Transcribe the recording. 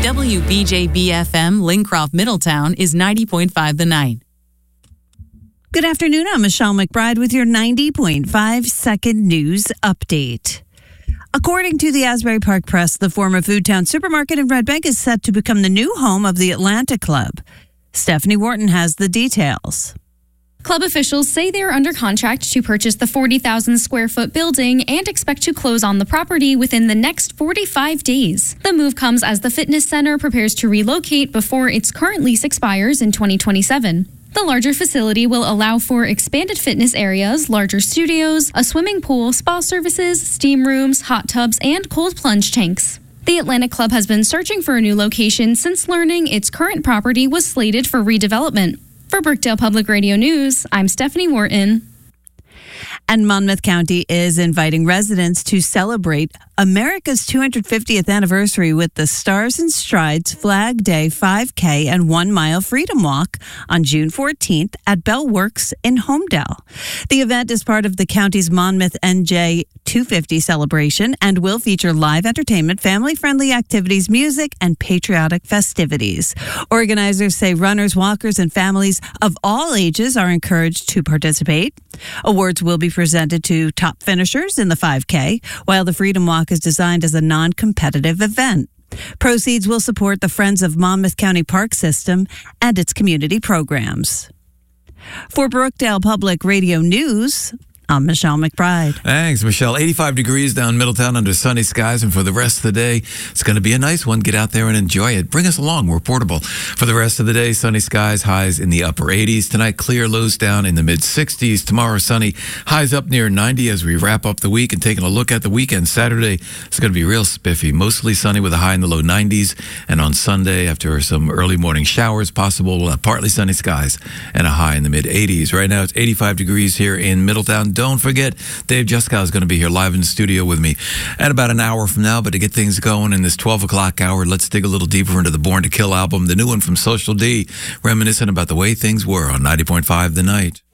WBJB-FM Lincroft Middletown is 90.5 The Night. Good afternoon. I'm Michelle McBride with your 90.5 second news update. According to the Asbury Park Press, the former Foodtown supermarket in Red Bank is set to become the new home of the Atlanta Club. Stephanie Wharton has the details. Club officials say they are under contract to purchase the 40,000 square foot building and expect to close on the property within the next 45 days. The move comes as the fitness center prepares to relocate before its current lease expires in 2027. The larger facility will allow for expanded fitness areas, larger studios, a swimming pool, spa services, steam rooms, hot tubs, and cold plunge tanks. The Atlanta Club has been searching for a new location since learning its current property was slated for redevelopment. For Brookdale Public Radio News, I'm Stephanie Wharton. And Monmouth County is inviting residents to celebrate America's 250th anniversary with the Stars and Strides Flag Day 5K and 1 Mile Freedom Walk on June 14th at Bell Works in Homedale. The event is part of the county's Monmouth NJ 250 celebration and will feature live entertainment, family-friendly activities, music, and patriotic festivities. Organizers say runners, walkers, and families of all ages are encouraged to participate. Awards will be presented to top finishers in the 5K, while the Freedom Walk is designed as a non-competitive event. Proceeds will support the Friends of Monmouth County Park System and its community programs. For Brookdale Public Radio News, I'm Michelle McBride. Thanks, Michelle. 85 degrees down Middletown under sunny skies, and for the rest of the day, it's going to be a nice one. Get out there and enjoy it. Bring us along. We're portable. For the rest of the day, sunny skies, highs in the upper 80s. Tonight, clear, lows down in the mid-60s. Tomorrow, sunny, highs up near 90 as we wrap up the week. And taking a look at the weekend, Saturday, it's going to be real spiffy. Mostly sunny with a high in the low 90s. And on Sunday, after some early morning showers possible, we'll have partly sunny skies and a high in the mid-80s. Right now, it's 85 degrees here in Middletown. Don't forget, Dave Juskow is going to be here live in the studio with me at about an hour from now. But to get things going in this 12 o'clock hour, let's dig a little deeper into the Born to Kill album, the new one from Social D, reminiscent about the way things were on 90.5 The Night.